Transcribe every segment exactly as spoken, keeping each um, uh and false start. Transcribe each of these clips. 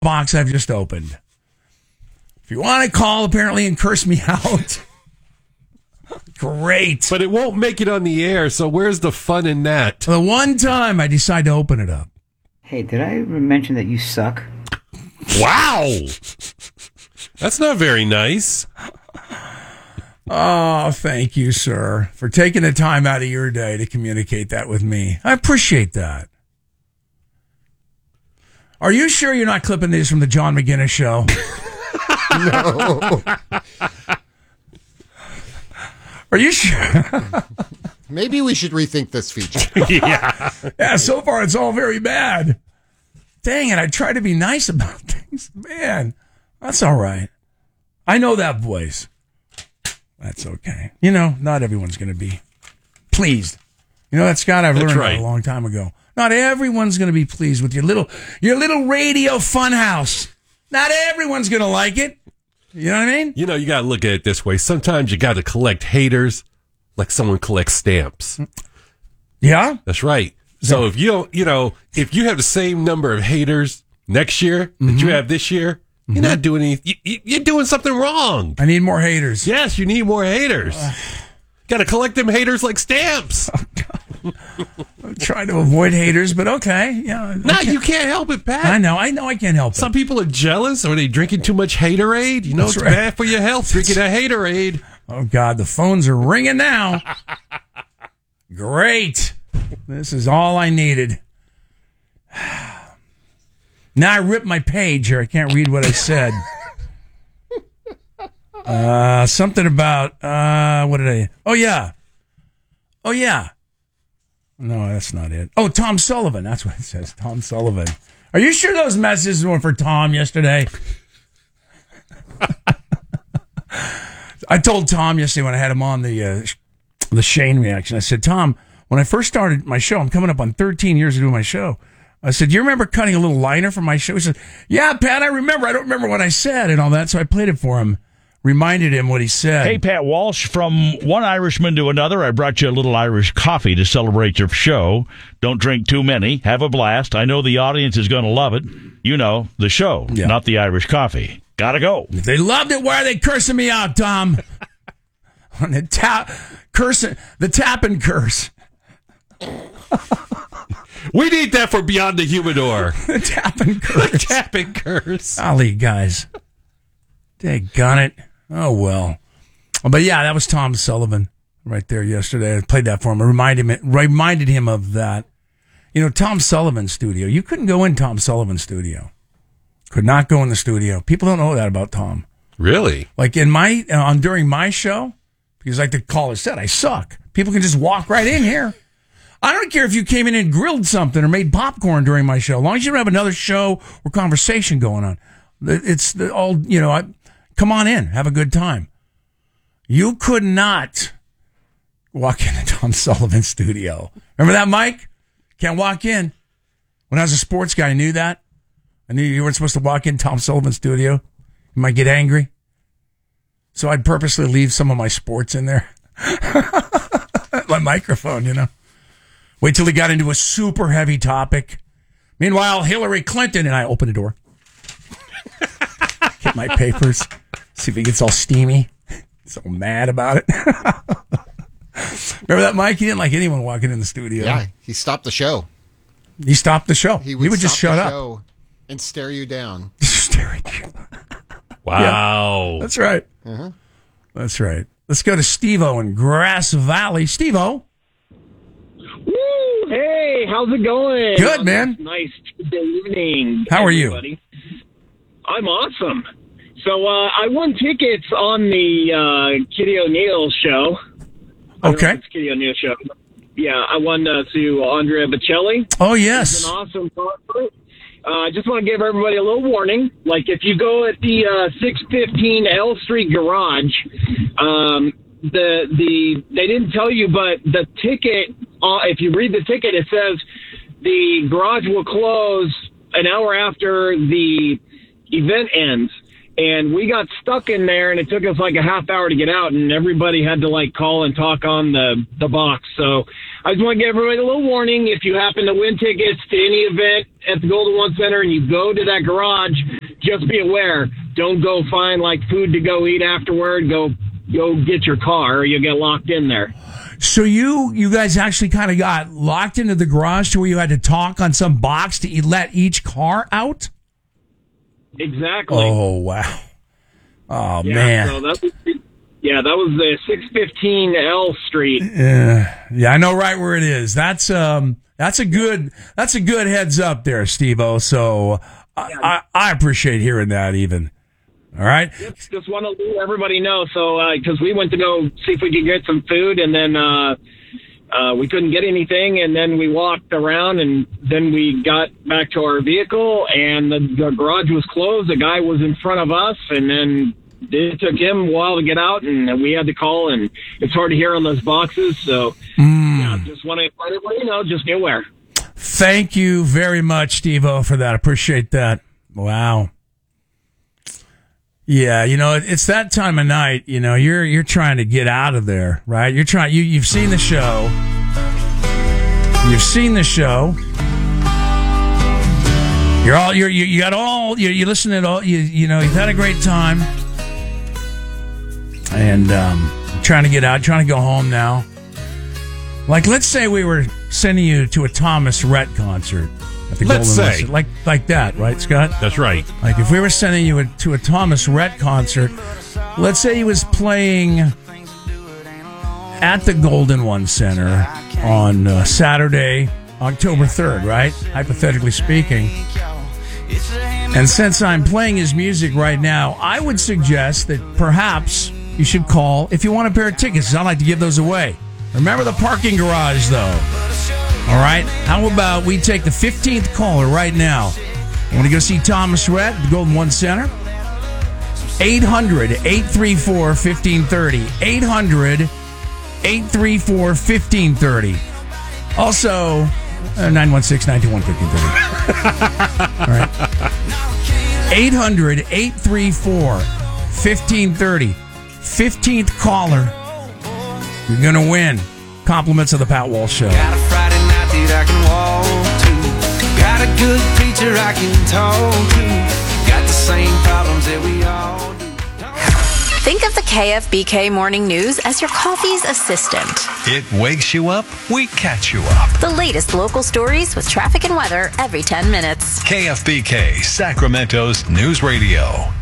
box I've just opened. If you want to call, apparently, and curse me out, great. But it won't make it on the air, so where's the fun in that? The one time I decide to open it up. Hey, did I mention that you suck? Wow! That's not very nice. Oh, thank you, sir, for taking the time out of your day to communicate that with me. I appreciate that. Are you sure you're not clipping these from the John McGinnis show? No. Are you sure? Maybe we should rethink this feature. Yeah. Yeah, so far it's all very bad. Dang it, I try to be nice about things. Man, that's all right. I know that voice. That's okay. You know, not everyone's going to be pleased. You know that, Scott? I've That's learned right. that a long time ago. Not everyone's going to be pleased with your little your little radio funhouse. Not everyone's going to like it. You know what I mean? You know, you got to look at it this way. Sometimes you got to collect haters like someone collects stamps. Yeah? That's right. So if you don't, you know, if you have the same number of haters next year that Mm-hmm. you have this year, Mm-hmm. you're not doing anything. You, you, you're doing something wrong. I need more haters. Yes, you need more haters. Got to collect them haters like stamps. I'm trying to avoid haters, but okay. Yeah. No, okay. you can't help it, Pat. I know. I know I can't help Some it. people are jealous. Or are they drinking too much haterade? You know, That's it's right. bad for your health, drinking that haterade. Oh, God, the phones are ringing now. Great. This is all I needed. Now I ripped my page here. I can't read what I said. Uh, something about, uh, what did I, oh, yeah. Oh, yeah. No, that's not it. Oh, Tom Sullivan. That's what it says. Tom Sullivan. Are you sure those messages were for Tom yesterday? I told Tom yesterday when I had him on the uh, the Shane reaction. I said, Tom, when I first started my show, I'm coming up on thirteen years of doing my show. I said, do you remember cutting a little liner from my show? He said, yeah, Pat, I remember. I don't remember what I said and all that. So I played it for him, reminded him what he said. Hey, Pat Walsh, from one Irishman to another, I brought you a little Irish coffee to celebrate your show. Don't drink too many. Have a blast. I know the audience is going to love it. You know, the show, Yeah. not the Irish coffee. Gotta go. If they loved it, why are they cursing me out, Tom? On the tap, cursing, the tap and curse. We need that for Beyond the Humidor. The tap and curse. Tap and curse. Golly, guys. Daggone it. Oh, well. But yeah, that was Tom Sullivan right there yesterday. I played that for him. I reminded him, reminded him of that. You know, Tom Sullivan's studio. You couldn't go in Tom Sullivan's studio. Could not go in the studio. People don't know that about Tom. Really? Like in my, uh, on during my show, because like the caller said, I suck. People can just walk right in here. I don't care if you came in and grilled something or made popcorn during my show. As long as you don't have another show or conversation going on. It's the, all, you know, I, come on in. Have a good time. You could not walk into Tom Sullivan's studio. Remember that, Mike? Can't walk in. When I was a sports guy, I knew that. I knew you weren't supposed to walk in Tom Sullivan's studio. You might get angry. So I'd purposely leave some of my sports in there. My microphone, you know. Wait till he got into a super heavy topic. Meanwhile, Hillary Clinton, and I open the door. Get my papers. See if he gets all steamy. So mad about it. Remember that, Mike? He didn't like anyone walking in the studio. Yeah, he stopped the show. He stopped the show. He He would, would, just stop shut the up. show and stare you down. Stare at you. Wow. That's right. Uh-huh. That's right. Let's go to Steve-O in Grass Valley. Steve-O. Woo! Hey, how's it going? Good, man. Nice Tuesday evening. How are you? everybody. I'm awesome. So uh, I won tickets on the uh, Kitty O'Neill show. I don't know Okay. if it's Kitty O'Neill show. Yeah, I won uh, to Andrea Bocelli. Oh, It's yes. an awesome concert. Uh, I just want to give everybody a little warning. Like, if you go at the uh, six fifteen L Street Garage, um, the the they didn't tell you, but the ticket, uh, if you read the ticket, it says the garage will close an hour after the event ends. and we got stuck in there, and it took us like a half hour to get out, and everybody had to like call and talk on the, the box. So I just want to give everybody a little warning. If you happen to win tickets to any event at the Golden One Center and you go to that garage, just be aware. Don't go find like food to go eat afterward. Go go get your car, or you'll get locked in there. So you you guys actually kind of got locked into the garage to where you had to talk on some box to e- let each car out? Exactly. Oh, wow. Oh, yeah, man. So that was, yeah, that was the six fifteen L Street. Yeah, yeah, I know right where it is. That's um, that's a good that's a good heads up there, Steve-O. So I, Yeah. I, I appreciate hearing that even. All right. Yep, just want to let everybody know. So, because we went to go see if we could get some food, and then uh, uh, we couldn't get anything, and then we walked around, and then we got back to our vehicle, and the, the garage was closed. The guy was in front of us, and then it took him a while to get out, and we had to call, and it's hard to hear on those boxes. So, Mm. yeah, just want to let everybody know, just be aware. Thank you very much, Steve-O, for that. Appreciate that. Wow. Yeah, you know, it's that time of night, you know, you're you're trying to get out of there, right? You're trying you you've seen the show. You've seen the show. You're all you're you, you got all you you listen to all you you know, you've had a great time. And um trying to get out, trying to go home now. Like, let's say we were sending you to a Thomas Rhett concert at the Let's Golden say. West. Like like that, right, Scott? That's right. Like, if we were sending you to a Thomas Rhett concert, let's say he was playing at the Golden One Center on uh, Saturday, October third, right? Hypothetically speaking. And since I'm playing his music right now, I would suggest that perhaps you should call if you want a pair of tickets. I'd like to give those away. Remember the parking garage, though. All right? How about we take the fifteenth caller right now? You want to go see Thomas Rhett at the Golden One Center? eight hundred, eight three four, one five three zero. eight hundred, eight three four, one five three zero. Also, uh, nine one six, nine two one, one five three zero. All right. eight hundred, eight three four, one five three zero. fifteenth caller. You're going to win. Compliments of the Pat Walsh Show. Got a Friday night that I can walk to. Got a good preacher I can talk to. Got the same problems that we all do. Think of the K F B K Morning News as your coffee's assistant. It wakes you up, we catch you up. The latest local stories with traffic and weather every ten minutes. K F B K, Sacramento's news radio.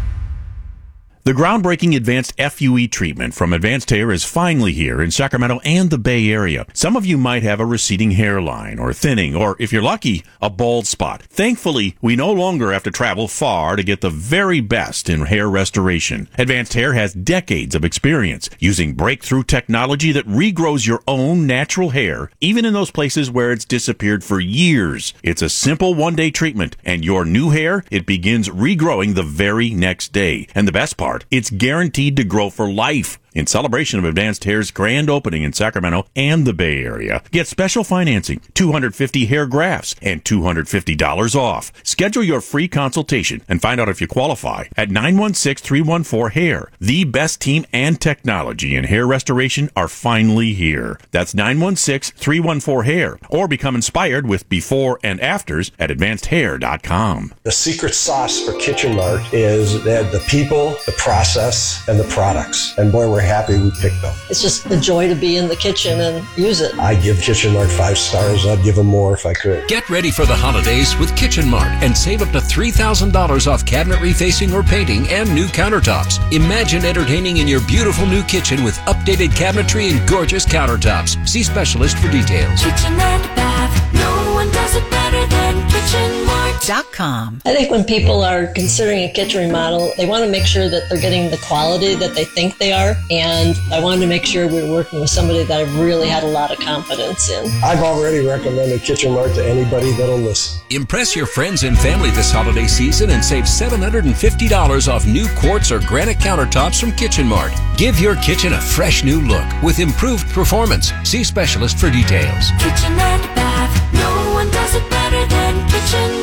The groundbreaking advanced F U E treatment from Advanced Hair is finally here in Sacramento and the Bay Area. Some of you might have a receding hairline or thinning, or if you're lucky, a bald spot. Thankfully, we no longer have to travel far to get the very best in hair restoration. Advanced Hair has decades of experience using breakthrough technology that regrows your own natural hair, even in those places where it's disappeared for years. It's a simple one-day treatment, and your new hair, it begins regrowing the very next day. And the best part, it's guaranteed to grow for life. In celebration of Advanced Hair's grand opening in Sacramento and the Bay Area, get special financing, two hundred fifty hair grafts, and two hundred fifty dollars off. Schedule your free consultation and find out if you qualify at nine one six, three one four, hair. The best team and technology in hair restoration are finally here. That's nine one six, three one four, hair. Or become inspired with before and afters at advanced hair dot com. The secret sauce for Kitchen Mart is that the people, the process, and the products. And boy, we're happy we picked them. It's just the joy to be in the kitchen and use it. I give Kitchen Mart five stars. I'd give them more if I could. Get ready for the holidays with Kitchen Mart and save up to three thousand dollars off cabinet refacing or painting and new countertops. Imagine entertaining in your beautiful new kitchen with updated cabinetry and gorgeous countertops. See specialist for details. Kitchen and bath. No one does it better than Kitchen Mart dot com. I think when people are considering a kitchen remodel, they want to make sure that they're getting the quality that they think they are. And I wanted to make sure we were working with somebody that I really had a lot of confidence in. I've already recommended Kitchen Mart to anybody that'll listen. Impress your friends and family this holiday season and save seven hundred fifty dollars off new quartz or granite countertops from Kitchen Mart. Give your kitchen a fresh new look with improved performance. See specialist for details. Kitchen and bath. No one does it better than Kitchen Mart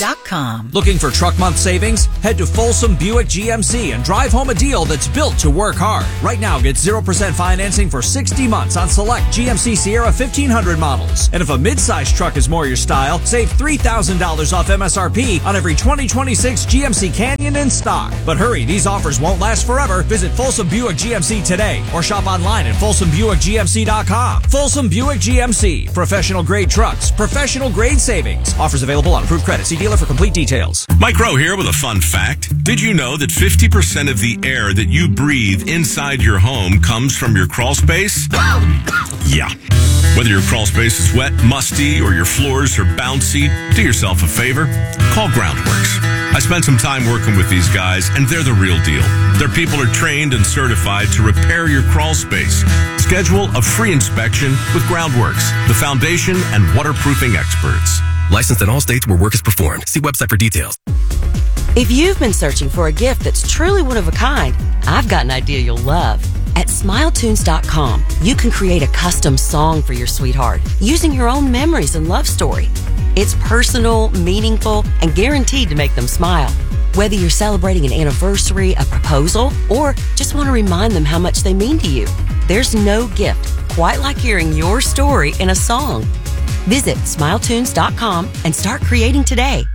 dot com. Looking for truck month savings? Head to Folsom Buick G M C and drive home a deal that's built to work hard. Right now, get zero percent financing for sixty months on select G M C Sierra fifteen hundred models. And if a midsize truck is more your style, save three thousand dollars off M S R P on every twenty twenty-six G M C Canyon in stock. But hurry, these offers won't last forever. Visit Folsom Buick G M C today or shop online at folsom buick g m c dot com. Folsom Buick G M C. Professional grade trucks. Professional grade savings. Offers available on approved credit. See dealer for complete details. Mike Rowe here with a fun fact. Did you know that fifty percent of the air that you breathe inside your home comes from your crawl space? Yeah. Whether your crawl space is wet, musty, or your floors are bouncy, do yourself a favor. Call Groundworks. I spent some time working with these guys, and they're the real deal. Their people are trained and certified to repair your crawl space. Schedule a free inspection with Groundworks, the foundation and waterproofing experts. Licensed in all states where work is performed. See website for details. If you've been searching for a gift that's truly one of a kind, I've got an idea you'll love. At smile tunes dot com, you can create a custom song for your sweetheart using your own memories and love story. It's personal, meaningful, and guaranteed to make them smile. Whether you're celebrating an anniversary, a proposal, or just want to remind them how much they mean to you, there's no gift quite like hearing your story in a song. Visit smile tunes dot com and start creating today.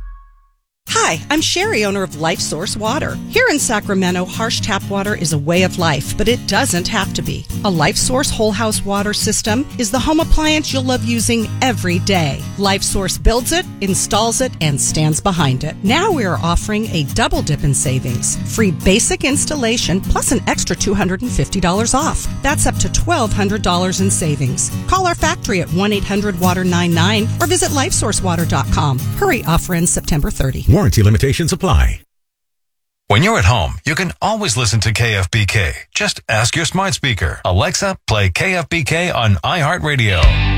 Hi, I'm Sherry, owner of Life Source Water. Here in Sacramento, harsh tap water is a way of life, but it doesn't have to be. A Life Source whole house water system is the home appliance you'll love using every day. Life Source builds it, installs it, and stands behind it. Now we are offering a double dip in savings. Free basic installation plus an extra two hundred fifty dollars off. That's up to twelve hundred dollars in savings. Call our factory at one eight hundred water ninety-nine or visit life source water dot com. Hurry, offer ends September thirtieth. Warranty limitations apply. When you're at home, you can always listen to K F B K. Just ask your smart speaker, Alexa, play K F B K on iHeartRadio.